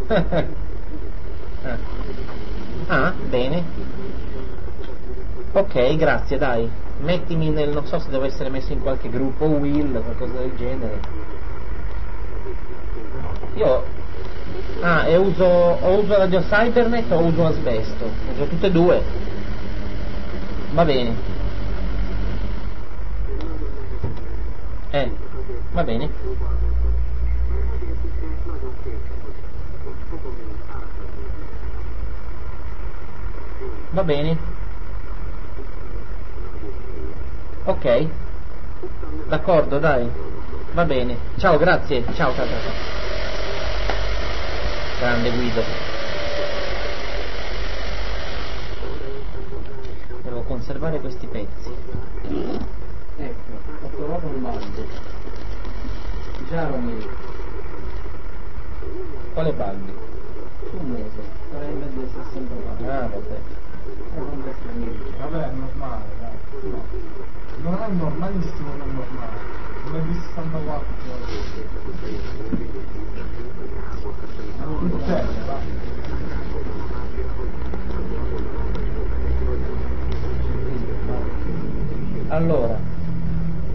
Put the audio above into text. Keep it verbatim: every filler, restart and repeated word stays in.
Ah, bene. Ok, grazie, dai. Mettimi nel, non so se devo essere messo in qualche gruppo Will o qualcosa del genere. Io ah, e uso o uso Radio Cybernet o uso Asbesto. Uso tutte e due. Va bene. Eh, va bene. Va bene. Ok. D'accordo, dai. Va bene. Ciao, grazie. Ciao, ciao, ciao. Grande Guido. Devo conservare questi pezzi. Ecco, ho trovato un baldo. Già Romeo. Quale baldi? Fumoso, sarebbe del sessantaquattro. Ah, vabbè. Vabbè, è normale, dai. No. Non è normalissimo, non è normale. Non è di sessantaquattro. Non c'è, va. Allora,